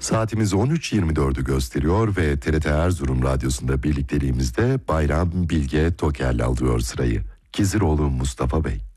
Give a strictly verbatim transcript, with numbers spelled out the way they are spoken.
Saatimiz on üç yirmi dördü gösteriyor ve T R T Erzurum Radyosu'nda birlikteliğimizde Bayram Bilge Toker'le alıyor sırayı. Kiziroğlu Mustafa Bey.